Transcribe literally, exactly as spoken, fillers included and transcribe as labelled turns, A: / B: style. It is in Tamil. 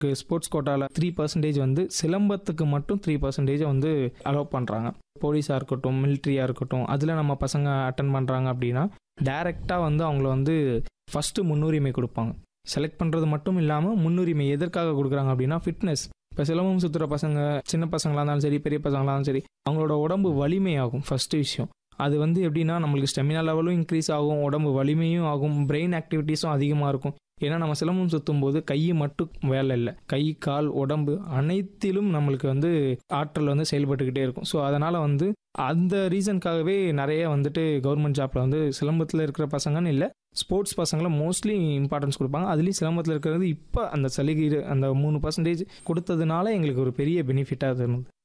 A: ஸ்போர்ட்ஸ் கோட்டாவில் த்ரீ பர்சன்டேஜ் வந்து சிலம்பத்துக்கு மட்டும் த்ரீ பர்சன்டேஜை வந்து அலோவ் பண்ணுறாங்க. போலீஸாக இருக்கட்டும், மிலிட்ரியாக இருக்கட்டும், அதில் நம்ம பசங்க அட்டன் பண்ணுறாங்க அப்படின்னா டைரெக்டாக வந்து அவங்கள வந்து ஃபஸ்ட்டு முன்னுரிமை கொடுப்பாங்க. செலக்ட் பண்ணுறது மட்டும் இல்லாமல் முன்னுரிமை எதற்காக கொடுக்குறாங்க அப்படின்னா ஃபிட்னஸ். இப்போ சிலம்பம் சுற்றுற பசங்க சின்ன பசங்களாக இருந்தாலும் சரி, பெரிய பசங்களாக இருந்தாலும் சரி, அவங்களோட உடம்பு வலிமையாகும் ஃபஸ்ட்டு விஷயம். அது வந்து எப்படின்னா நம்மளுக்கு ஸ்டெமினா லெவலும் இன்க்ரீஸ் ஆகும், உடம்பு வலிமையும் ஆகும், பிரெயின் ஆக்டிவிட்டீஸும் அதிகமாக இருக்கும். ஏன்னா நம்ம சிலம்பம் சுற்றும் போது கை மட்டும் வேலை இல்லை, கை கால் உடம்பு அனைத்திலும் நம்மளுக்கு வந்து ஆற்றல் வந்து செயல்பட்டுக்கிட்டே இருக்கும். ஸோ அதனால் வந்து அந்த ரீசனுக்காகவே நிறைய வந்துட்டு கவர்மெண்ட் ஜாப்பில் வந்து சிலம்பத்தில் இருக்கிற பசங்கன்னு இல்லை, ஸ்போர்ட்ஸ் பசங்களை மோஸ்ட்லி இம்பார்ட்டன்ஸ் கொடுப்பாங்க. அதுலேயும் சிலம்பத்தில் இருக்கிறது இப்போ அந்த சலுகை அந்த மூணு பர்சன்டேஜ் கொடுத்ததுனால எங்களுக்கு ஒரு பெரிய பெனிஃபிட்டாக இருந்தது.